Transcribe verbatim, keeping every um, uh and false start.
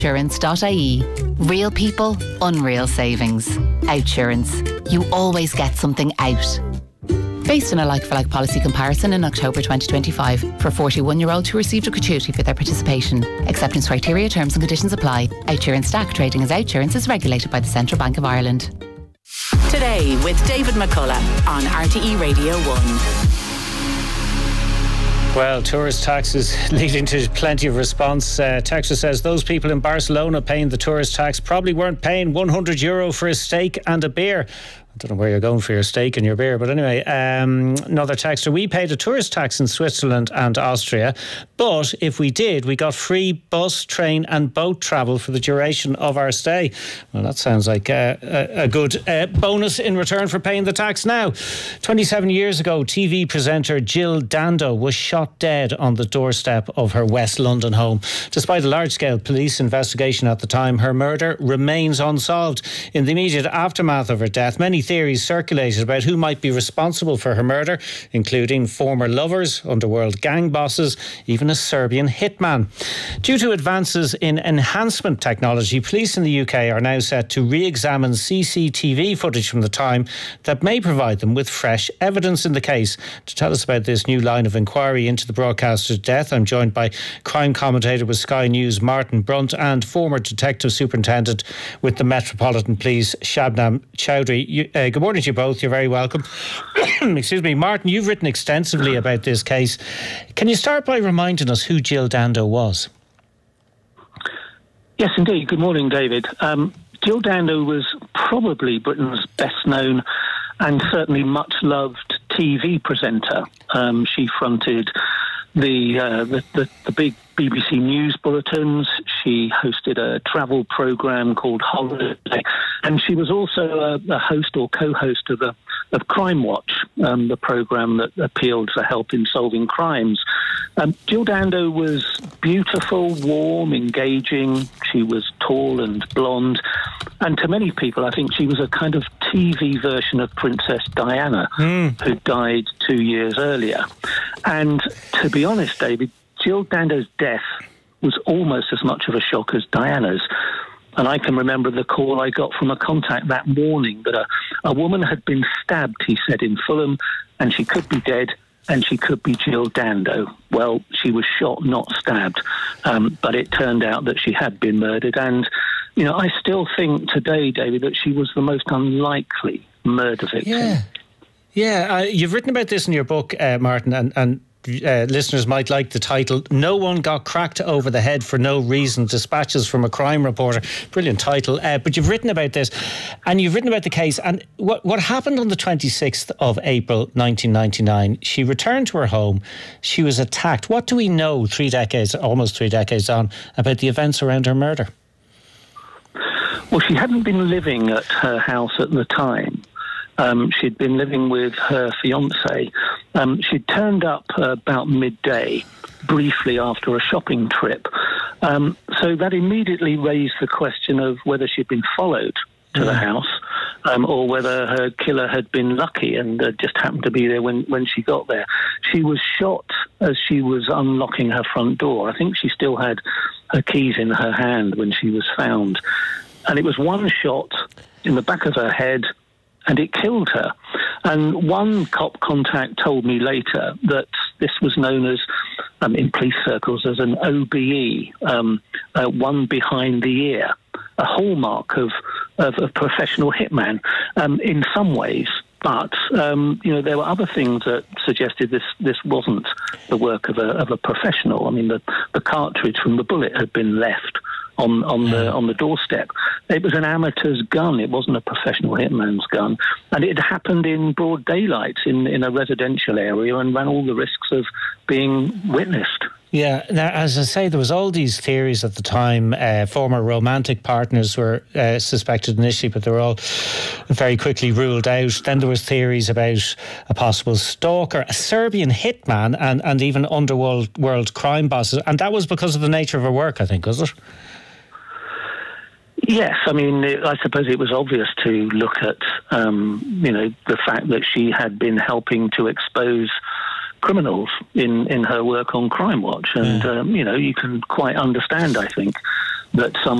Outsurance dot I E. Real people, unreal savings. Outsurance. You always get something out. Based on a like-for-like policy comparison in October twenty twenty-five for forty-one-year-olds who received a gratuity for their participation. Acceptance criteria, terms and conditions apply. Outsurance S T A C trading as Outsurance is regulated by the Central Bank of Ireland. Today with David McCullough on R T E Radio one. Well, tourist taxes leading to plenty of response. Uh, Texas says those people in Barcelona paying the tourist tax probably weren't paying one hundred euro for a steak and a beer. I don't know where you're going for your steak and your beer, but anyway, um, another texter. We paid a tourist tax in Switzerland and Austria, but if we did, we got free bus, train and boat travel for the duration of our stay. Well, that sounds like uh, a, a good uh, bonus in return for paying the tax. Now, twenty-seven years ago, T V presenter Jill Dando was shot dead on the doorstep of her West London home. Despite a large-scale police investigation at the time, her murder remains unsolved. In the immediate aftermath of her death, many theories circulated about who might be responsible for her murder, including former lovers, underworld gang bosses, even a Serbian hitman. Due to advances in enhancement technology, police in the U K are now set to re-examine C C T V footage from the time that may provide them with fresh evidence in the case. To tell us about this new line of inquiry into the broadcaster's death, I'm joined by crime commentator with Sky News Martin Brunt and former detective superintendent with the Metropolitan Police Shabnam Chowdhury. You, Uh, good morning to you both. You're very welcome. Excuse me. Martin, you've written extensively about this case. Can you start by reminding us who Jill Dando was? Yes, indeed. Good morning, David. Um, Jill Dando was probably Britain's best known and certainly much loved T V presenter. Um, she fronted the, uh, the, the, the big B B C News bulletins. She hosted a travel programme called Holiday, and she was also a, a host or co-host of a, of Crime Watch, um, the programme that appealed for help in solving crimes. Um, Jill Dando was beautiful, warm, engaging. She was tall and blonde, and to many people, I think she was a kind of T V version of Princess Diana, mm. who died two years earlier. And to be honest, David, Jill Dando's death was almost as much of a shock as Diana's. And I can remember the call I got from a contact that morning that a, a woman had been stabbed, he said, in Fulham, and she could be dead and she could be Jill Dando. Well, she was shot, not stabbed, um, but it turned out that she had been murdered. And, you know, I still think today, David, that she was the most unlikely murder victim. Yeah, yeah. Uh, you've written about this in your book, uh, Martin, and... and Uh, listeners might like the title, No One Got Cracked Over the Head for No Reason, Dispatches from a Crime Reporter. Brilliant title. Uh, but you've written about this and you've written about the case. And what, what happened on the twenty-sixth of April nineteen ninety-nine, she returned to her home. She was attacked. What do we know three decades, almost three decades on, about the events around her murder? Well, she hadn't been living at her house at the time. Um, she'd been living with her fiancé. Um, she'd turned up uh, about midday, briefly after a shopping trip. Um, so that immediately raised the question of whether she'd been followed to the house, um, or whether her killer had been lucky and uh, just happened to be there when, when she got there. She was shot as she was unlocking her front door. I think she still had her keys in her hand when she was found. And it was one shot in the back of her head, and it killed her. And one cop contact told me later that this was known as, um, in police circles, as an O B E, um, uh, one behind the ear, a hallmark of, of a professional hitman um, in some ways. But, um, you know, there were other things that suggested this, this wasn't the work of a, of a professional. I mean, the, the cartridge from the bullet had been left on, on the on the doorstep. It was an amateur's gun. It wasn't a professional hitman's gun. And it happened in broad daylight in, in a residential area and ran all the risks of being witnessed. Yeah, now, as I say, there was all these theories at the time. Uh, former romantic partners were uh, suspected initially, but they were all very quickly ruled out. Then there was theories about a possible stalker, a Serbian hitman, and, and even underworld world crime bosses. And that was because of the nature of her work, I think, was it? Yes, I mean, it, I suppose it was obvious to look at, um, you know, the fact that she had been helping to expose criminals in, in her work on Crime Watch. And, yeah. um, you know, you can quite understand, I think, that some